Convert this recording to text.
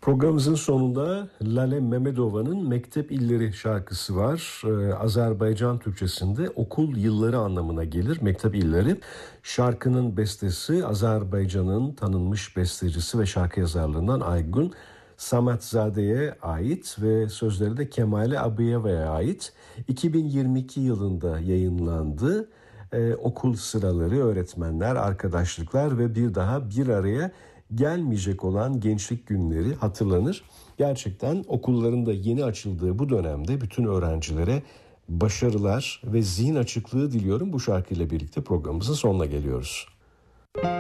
Programımızın sonunda Lale Memedova'nın Mektep İlleri şarkısı var. Azerbaycan Türkçesinde okul yılları anlamına gelir. Mektep İlleri. Şarkının bestesi Azerbaycan'ın tanınmış bestecisi ve şarkı yazarlarından Aygun Samatzade'ye ait ve sözleri de Kemale Abiyeva'ya ait. 2022 yılında yayınlandı. Okul sıraları, öğretmenler, arkadaşlıklar ve bir daha bir araya gelmeyecek olan gençlik günleri hatırlanır. Gerçekten okulların da yeni açıldığı bu dönemde bütün öğrencilere başarılar ve zihin açıklığı diliyorum. Bu şarkıyla birlikte programımızın sonuna geliyoruz.